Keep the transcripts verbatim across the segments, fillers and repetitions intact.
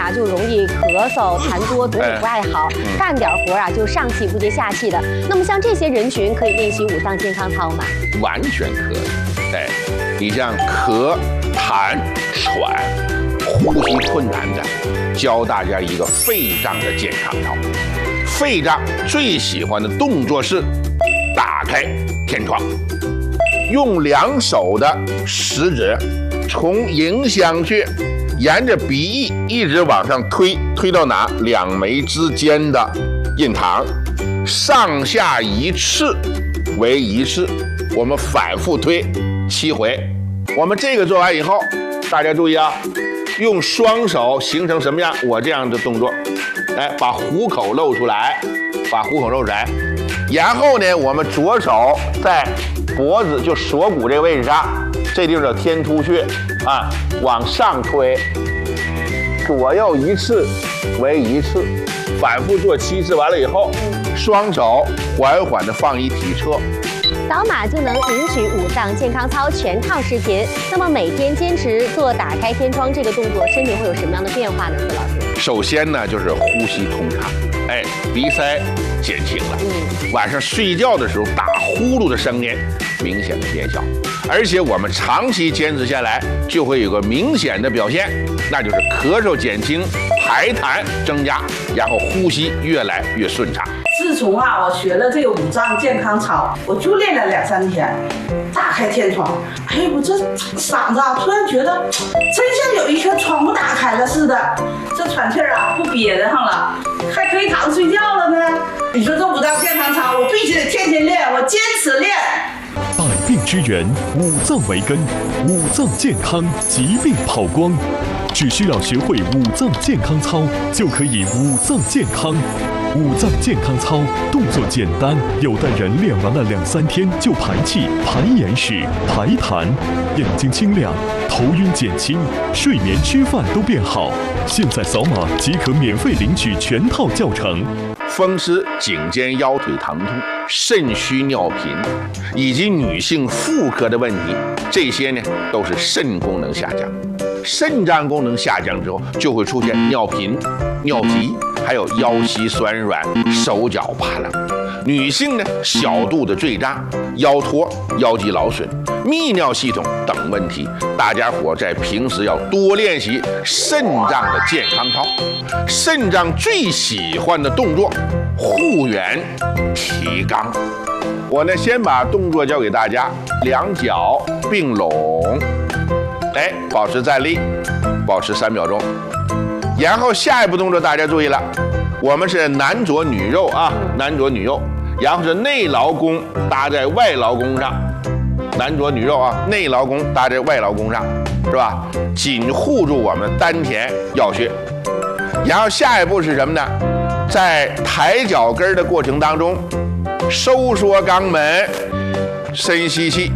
呀，就容易咳嗽、痰多，读也不爱好，干点活啊就上气不接下气的。那么像这些人群可以练习五脏健康操吗？ 完全可以。哎，你像咳、痰、喘、呼吸困难的，教大家一个肺脏的健康操。肺脏最喜欢的动作是打开天窗，用两手的食指从迎香穴沿着鼻翼一直往上推，推到哪？两眉之间的印堂，上下一次为一次，我们反复推七回。我们这个做完以后，大家注意啊，用双手形成什么样？我这样的动作，哎，把虎口露出来，把虎口露出来。然后呢，我们左手在脖子就锁骨这个位置上，这地方叫天突穴啊，往上推，左右一次为一次，反复做七次。完了以后，双手缓缓地放一体侧。 扫码就能领取五脏健康操全套视频。那么每天坚持做打开天窗这个动作，身体会有什么样的变化呢？孙老师？ 首先呢，就是呼吸通畅，哎，鼻塞减轻了。嗯，晚上睡觉的时候打呼噜的声音明显的减小，而且我们长期坚持下来，就会有个明显的表现，那就是咳嗽减轻，排痰增加，然后呼吸越来越顺畅。 自从啊，我学了这个五脏健康操，我就练了两三天，打开天窗，哎，我这嗓子啊，突然觉得真像有一颗窗户打开了似的，这喘气儿啊不憋得上了，还可以躺着睡觉了呢。你说这五脏健康操，我必须得天天练，我坚持练。 百病之源，五脏为根，五脏健康，疾病跑光。只需要学会五脏健康操，就可以五脏健康。五脏健康操动作简单，有的人练完了两三天就排气、排眼屎、排痰，眼睛清亮，头晕减轻，睡眠吃饭都变好。现在扫码即可免费领取全套教程。 风湿、颈肩腰腿疼痛、肾虚尿频，以及女性妇科的问题，这些呢都是肾功能下降。肾脏功能下降之后，就会出现尿频、尿急，还有腰膝酸软、手脚怕冷。女性呢，小肚子坠胀、腰托、腰肌劳损、泌尿系统等问题，大家伙在平时要多练习肾脏的健康操。肾脏最喜欢的动作，护圆、提肛。我呢，先把动作教给大家，两脚并拢。哎，保持站立，保持三秒钟。然后下一步动作大家注意了，我们是男左女右啊，男左女右，然后是内劳宫搭在外劳宫上，男左女右啊，内劳宫搭在外劳宫上，是吧？紧护住我们丹田要穴。然后下一步是什么呢？在抬脚跟的过程当中，收缩肛门，深吸气。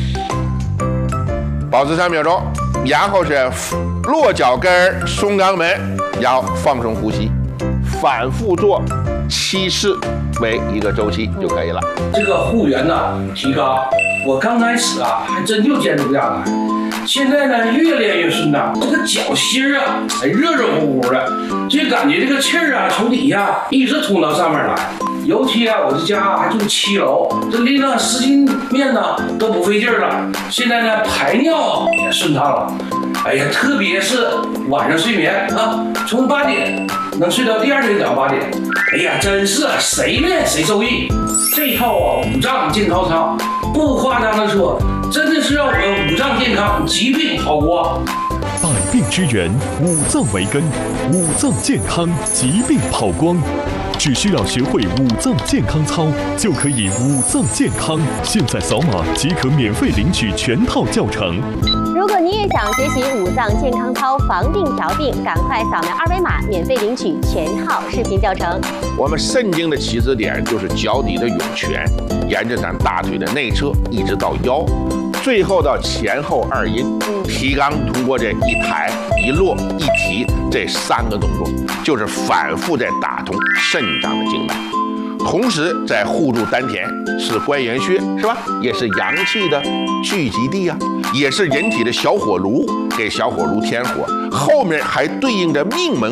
保持三秒钟，然后是落脚跟松肛门，然后放松呼吸，反复做七次为一个周期就可以了。 这个护圆呢，提肛，我刚开始啊还真就坚持不下来，现在呢越练越顺畅，这个脚心啊还热热乎乎的，就感觉这个气儿啊从底下一直通到上面来。尤其啊，我这家还住七楼，这拎上湿巾面呢都不费劲儿了。现在呢，排尿也顺畅了。哎呀，特别是晚上睡眠啊，从八点能睡到第二天早上八点。哎呀，真是谁练谁受益。这套啊五脏健康操，不夸张的说，真的是让我们五脏健康，疾病跑光。 百病之源，五脏为根，五脏健康，疾病跑光。只需要学会五脏健康操，就可以五脏健康。现在扫码即可免费领取全套教程。 如果你也想学习五脏健康操防病调病，赶快扫描二维码，免费领取全套视频教程。 我们肾经的起始点就是脚底的涌泉，沿着咱大腿的内侧一直到腰，最后到前后二阴。提肛通过这一抬一落一提这三个动作，就是反复在打通肾脏的经脉，同时在护住丹田，是关元穴，是吧？也是阳气的聚集地啊，也是人体的小火炉，给小火炉添火，后面还对应着命门